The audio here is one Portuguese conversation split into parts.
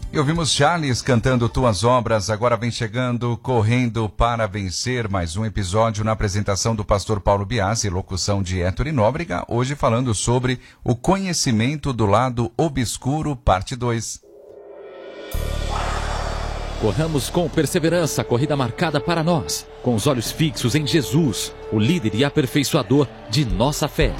E ouvimos Charles cantando Tuas Obras. Agora vem chegando Correndo para Vencer, mais um episódio na apresentação do pastor Paulo Biasi, locução de Héctor Nóbrega, hoje falando sobre o conhecimento do lado obscuro, parte 2. Corramos com perseverança a corrida marcada para nós, com os olhos fixos em Jesus, o líder e aperfeiçoador de nossa fé.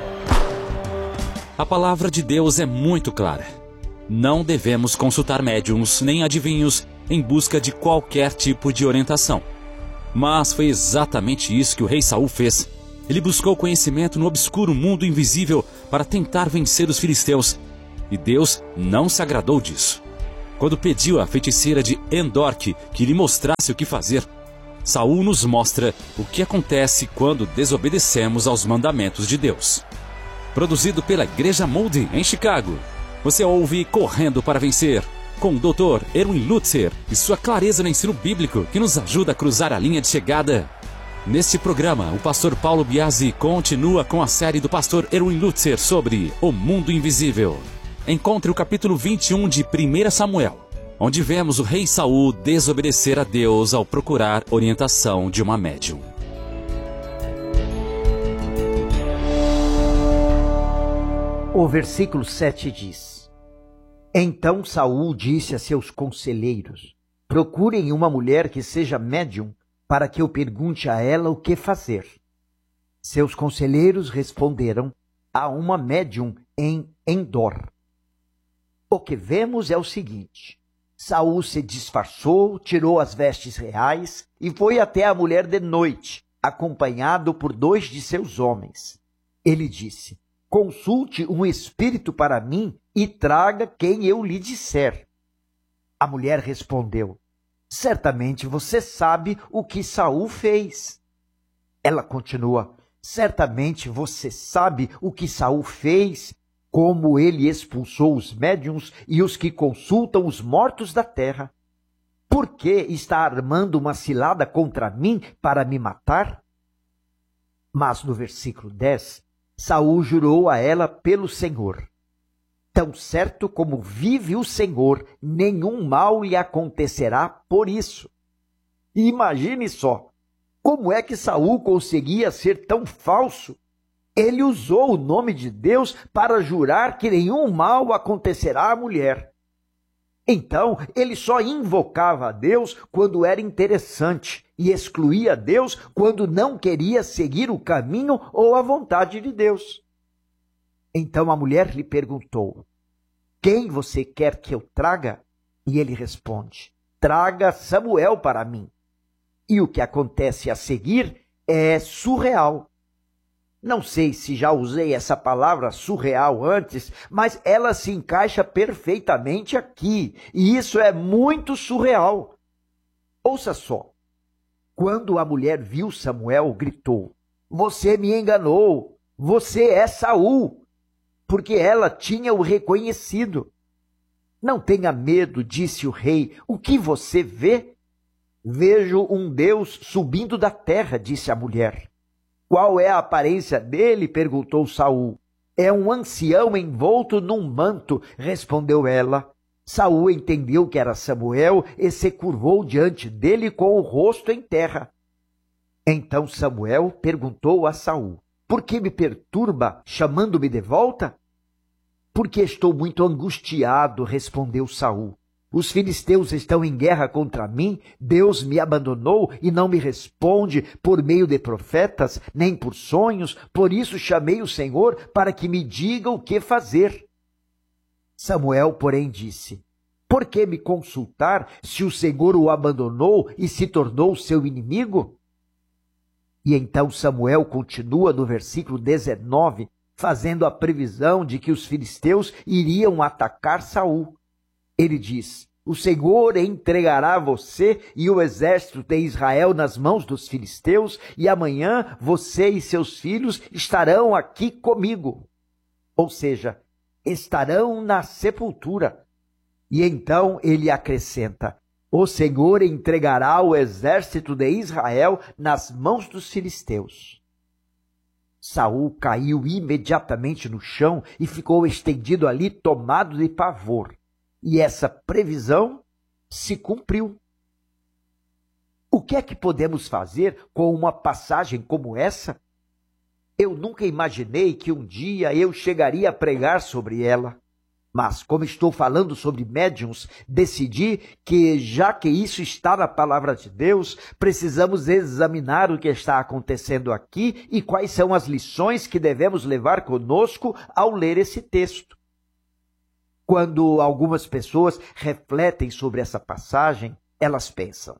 A palavra de Deus é muito clara. Não devemos consultar médiuns nem adivinhos em busca de qualquer tipo de orientação. Mas foi exatamente isso que o rei Saul fez. Ele buscou conhecimento no obscuro mundo invisível para tentar vencer os filisteus. E Deus não se agradou disso. Quando pediu à feiticeira de Endor que lhe mostrasse o que fazer, Saul nos mostra o que acontece quando desobedecemos aos mandamentos de Deus. Produzido pela Igreja Moody, em Chicago. Você ouve Correndo para Vencer, com o Dr. Erwin Lutzer e sua clareza no ensino bíblico que nos ajuda a cruzar a linha de chegada. Neste programa, o pastor Paulo Biasi continua com a série do pastor Erwin Lutzer sobre o mundo invisível. Encontre o capítulo 21 de 1 Samuel, onde vemos o rei Saul desobedecer a Deus ao procurar orientação de uma médium. O versículo 7 diz: Então Saul disse a seus conselheiros: Procurem uma mulher que seja médium, para que eu pergunte a ela o que fazer. Seus conselheiros responderam: Há uma médium em Endor. O que vemos é o seguinte: Saul se disfarçou, tirou as vestes reais e foi até a mulher de noite, acompanhado por 2 de seus homens. Ele disse: Consulte um espírito para mim e traga quem eu lhe disser. A mulher respondeu: Certamente você sabe o que Saul fez. Ela continua: Certamente você sabe o que Saul fez, como ele expulsou os médiuns e os que consultam os mortos da terra. Por que está armando uma cilada contra mim para me matar? Mas no versículo 10, Saul jurou a ela pelo Senhor: Tão certo como vive o Senhor, nenhum mal lhe acontecerá por isso. E imagine só, como é que Saul conseguia ser tão falso? Ele usou o nome de Deus para jurar que nenhum mal acontecerá à mulher. Então, ele só invocava a Deus quando era interessante e excluía Deus quando não queria seguir o caminho ou a vontade de Deus. Então a mulher lhe perguntou: Quem você quer que eu traga? E ele responde: Traga Samuel para mim. E o que acontece a seguir é surreal. Não sei se já usei essa palavra surreal antes, mas ela se encaixa perfeitamente aqui. E isso é muito surreal. Ouça só. Quando a mulher viu Samuel, gritou: Você me enganou. Você é Saul. Porque ela tinha o reconhecido. Não tenha medo, disse o rei. O que você vê? Vejo um Deus subindo da terra, disse a mulher. Qual é a aparência dele? Perguntou Saul. É um ancião envolto num manto, respondeu ela. Saul entendeu que era Samuel e se curvou diante dele com o rosto em terra. Então Samuel perguntou a Saul: Por que me perturba, chamando-me de volta? Porque estou muito angustiado, respondeu Saul. Os filisteus estão em guerra contra mim, Deus me abandonou e não me responde por meio de profetas, nem por sonhos, por isso chamei o Senhor para que me diga o que fazer. Samuel, porém, disse: Por que me consultar se o Senhor o abandonou e se tornou seu inimigo? E então Samuel continua no versículo 19, fazendo a previsão de que os filisteus iriam atacar Saul. Ele diz: O Senhor entregará você e o exército de Israel nas mãos dos filisteus, e amanhã você e seus filhos estarão aqui comigo. Ou seja, estarão na sepultura. E então ele acrescenta: O Senhor entregará o exército de Israel nas mãos dos filisteus. Saul caiu imediatamente no chão e ficou estendido ali tomado de pavor. E essa previsão se cumpriu. O que é que podemos fazer com uma passagem como essa? Eu nunca imaginei que um dia eu chegaria a pregar sobre ela. Mas, como estou falando sobre médiuns, decidi que, já que isso está na palavra de Deus, precisamos examinar o que está acontecendo aqui e quais são as lições que devemos levar conosco ao ler esse texto. Quando algumas pessoas refletem sobre essa passagem, elas pensam: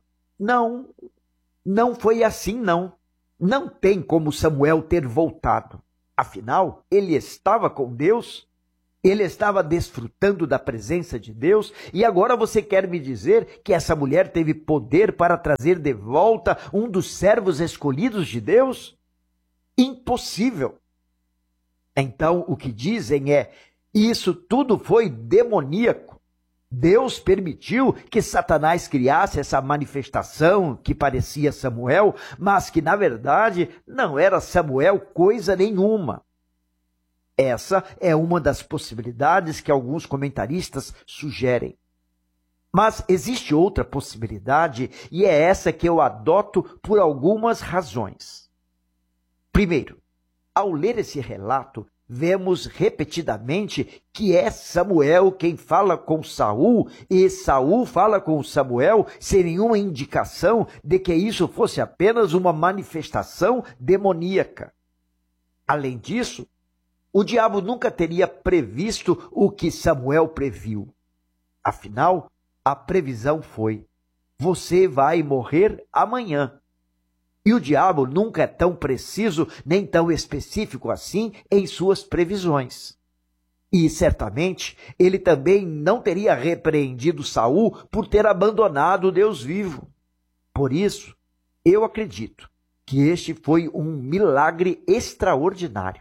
não foi assim não. Não tem como Samuel ter voltado. Afinal, ele estava com Deus. Ele estava desfrutando da presença de Deus e agora você quer me dizer que essa mulher teve poder para trazer de volta um dos servos escolhidos de Deus? Impossível. Então, o que dizem é: isso tudo foi demoníaco. Deus permitiu que Satanás criasse essa manifestação que parecia Samuel, mas que, na verdade, não era Samuel coisa nenhuma. Essa é uma das possibilidades que alguns comentaristas sugerem. Mas existe outra possibilidade e é essa que eu adoto por algumas razões. Primeiro, ao ler esse relato, vemos repetidamente que é Samuel quem fala com Saul e Saul fala com Samuel sem nenhuma indicação de que isso fosse apenas uma manifestação demoníaca. Além disso, o diabo nunca teria previsto o que Samuel previu. Afinal, a previsão foi: você vai morrer amanhã. E o diabo nunca é tão preciso nem tão específico assim em suas previsões. E certamente ele também não teria repreendido Saul por ter abandonado o Deus vivo. Por isso, eu acredito que este foi um milagre extraordinário.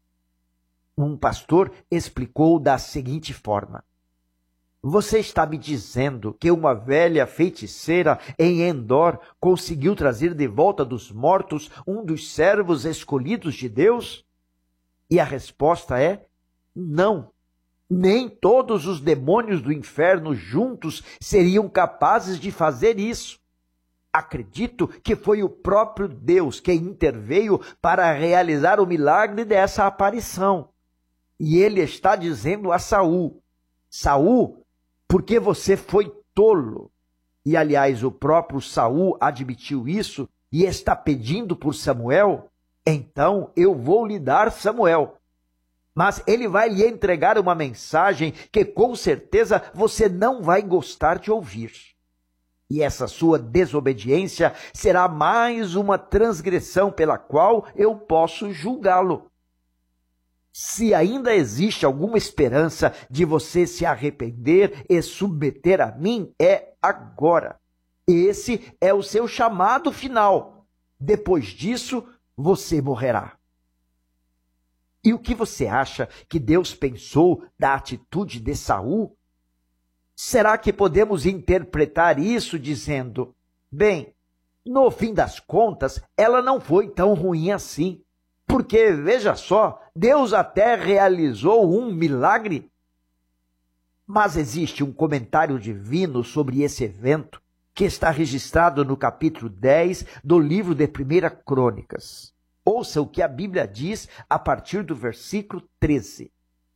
Um pastor explicou da seguinte forma: você está me dizendo que uma velha feiticeira em Endor conseguiu trazer de volta dos mortos um dos servos escolhidos de Deus? E a resposta é: não. Nem todos os demônios do inferno juntos seriam capazes de fazer isso. Acredito que foi o próprio Deus quem interveio para realizar o milagre dessa aparição. E ele está dizendo a Saul: Saul, porque você foi tolo. E, aliás, o próprio Saul admitiu isso e está pedindo por Samuel. Então eu vou lhe dar Samuel. Mas ele vai lhe entregar uma mensagem que com certeza você não vai gostar de ouvir. E essa sua desobediência será mais uma transgressão pela qual eu posso julgá-lo. Se ainda existe alguma esperança de você se arrepender e submeter a mim, é agora. Esse é o seu chamado final. Depois disso, você morrerá. E o que você acha que Deus pensou da atitude de Saul? Será que podemos interpretar isso dizendo: bem, no fim das contas, ela não foi tão ruim assim? Porque, veja só, Deus até realizou um milagre. Mas existe um comentário divino sobre esse evento que está registrado no capítulo 10 do livro de 1 Crônicas. Ouça o que a Bíblia diz a partir do versículo 13.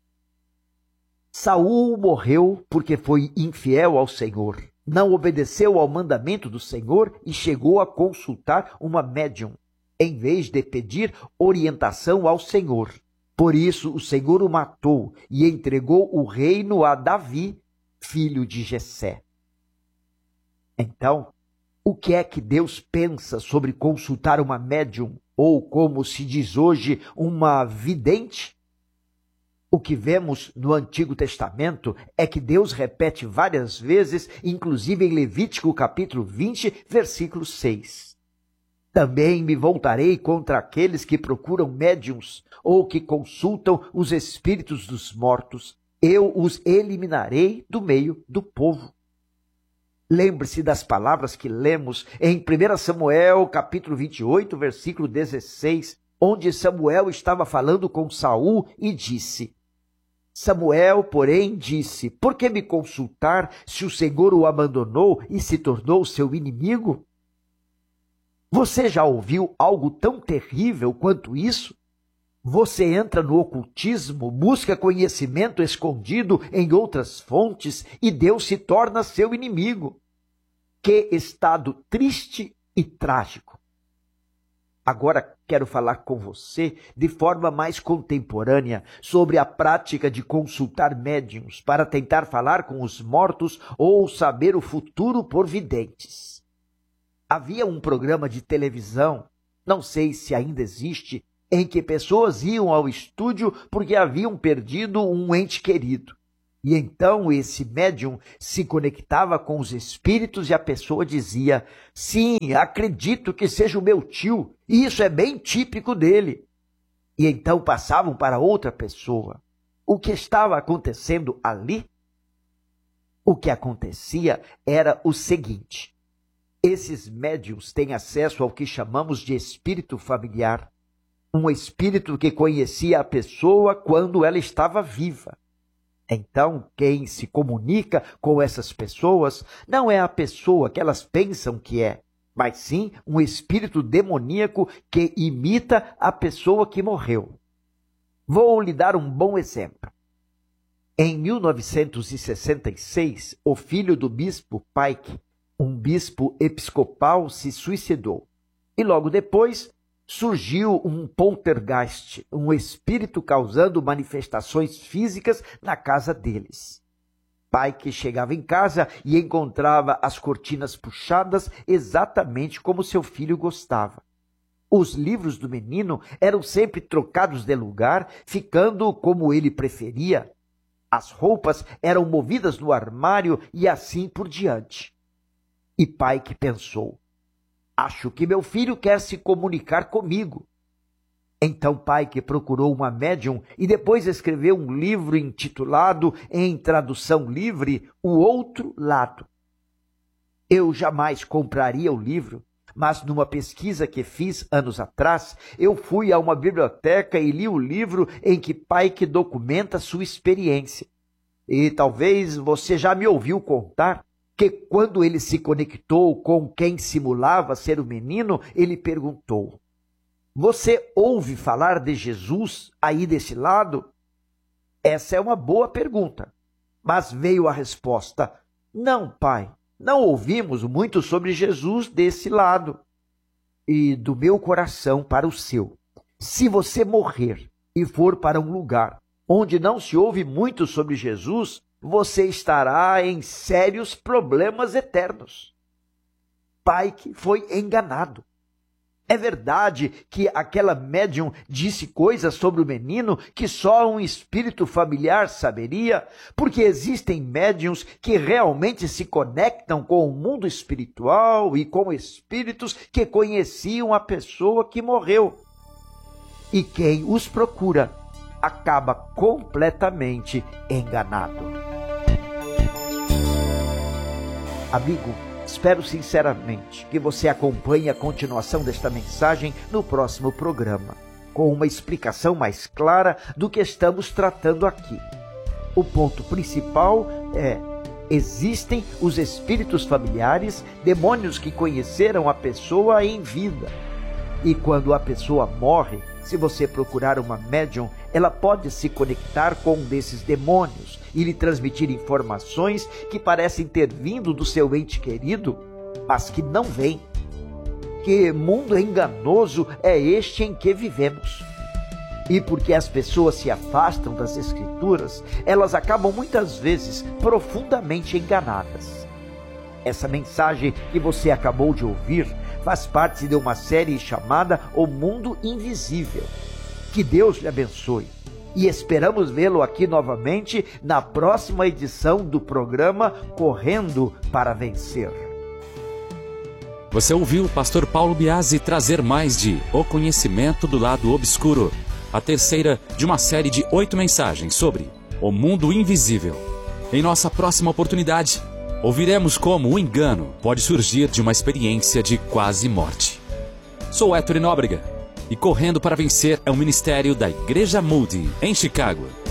Saul morreu porque foi infiel ao Senhor, não obedeceu ao mandamento do Senhor e chegou a consultar uma médium, em vez de pedir orientação ao Senhor. Por isso o Senhor o matou e entregou o reino a Davi, filho de Jessé. Então, o que é que Deus pensa sobre consultar uma médium, ou como se diz hoje, uma vidente? O que vemos no Antigo Testamento é que Deus repete várias vezes, inclusive em Levítico capítulo 20, versículo 6. Também me voltarei contra aqueles que procuram médiuns ou que consultam os espíritos dos mortos. Eu os eliminarei do meio do povo. Lembre-se das palavras que lemos em 1 Samuel, capítulo 28, versículo 16, onde Samuel estava falando com Saul e disse: Samuel, porém, disse: por que me consultar se o Senhor o abandonou e se tornou seu inimigo? Você já ouviu algo tão terrível quanto isso? Você entra no ocultismo, busca conhecimento escondido em outras fontes e Deus se torna seu inimigo. Que estado triste e trágico! Agora quero falar com você de forma mais contemporânea sobre a prática de consultar médiuns para tentar falar com os mortos ou saber o futuro por videntes. Havia um programa de televisão, não sei se ainda existe, em que pessoas iam ao estúdio porque haviam perdido um ente querido. E então esse médium se conectava com os espíritos e a pessoa dizia: sim, acredito que seja o meu tio, e isso é bem típico dele. E então passavam para outra pessoa. O que estava acontecendo ali? O que acontecia era o seguinte: esses médiuns têm acesso ao que chamamos de espírito familiar, um espírito que conhecia a pessoa quando ela estava viva. Então, quem se comunica com essas pessoas não é a pessoa que elas pensam que é, mas sim um espírito demoníaco que imita a pessoa que morreu. Vou lhe dar um bom exemplo. Em 1966, o filho do bispo Pike, um bispo episcopal, se suicidou. E logo depois surgiu um poltergeist, um espírito causando manifestações físicas na casa deles. Pike chegava em casa e encontrava as cortinas puxadas exatamente como seu filho gostava. Os livros do menino eram sempre trocados de lugar, ficando como ele preferia. As roupas eram movidas no armário e assim por diante. E Pike pensou: acho que meu filho quer se comunicar comigo. Então Pike procurou uma médium e depois escreveu um livro intitulado, em tradução livre, O Outro Lado. Eu jamais compraria o livro, mas numa pesquisa que fiz anos atrás, eu fui a uma biblioteca e li o livro em que Pike documenta sua experiência. E talvez você já me ouviu contar que quando ele se conectou com quem simulava ser o menino, ele perguntou: você ouve falar de Jesus aí desse lado? Essa é uma boa pergunta. Mas veio a resposta: não, pai, não ouvimos muito sobre Jesus desse lado. E do meu coração para o seu: se você morrer e for para um lugar onde não se ouve muito sobre Jesus, você estará em sérios problemas eternos. Pike foi enganado. É verdade que aquela médium disse coisas sobre o menino que só um espírito familiar saberia, porque existem médiuns que realmente se conectam com o mundo espiritual e com espíritos que conheciam a pessoa que morreu. E quem os procura acaba completamente enganado. Amigo, espero sinceramente que você acompanhe a continuação desta mensagem no próximo programa, com uma explicação mais clara do que estamos tratando aqui. O ponto principal é: existem os espíritos familiares, demônios que conheceram a pessoa em vida. E quando a pessoa morre, se você procurar uma médium, ela pode se conectar com um desses demônios e lhe transmitir informações que parecem ter vindo do seu ente querido, mas que não vêm. Que mundo enganoso é este em que vivemos? E porque as pessoas se afastam das Escrituras, elas acabam muitas vezes profundamente enganadas. Essa mensagem que você acabou de ouvir faz parte de uma série chamada O Mundo Invisível. Que Deus lhe abençoe. E esperamos vê-lo aqui novamente na próxima edição do programa Correndo para Vencer. Você ouviu o pastor Paulo Biasi trazer mais de O Conhecimento do Lado Obscuro, a terceira de uma série de 8 mensagens sobre o mundo invisível. Em nossa próxima oportunidade, ouviremos como o engano pode surgir de uma experiência de quase morte. Sou Héctor Nóbrega e Correndo para Vencer é um ministério da Igreja Moody, em Chicago.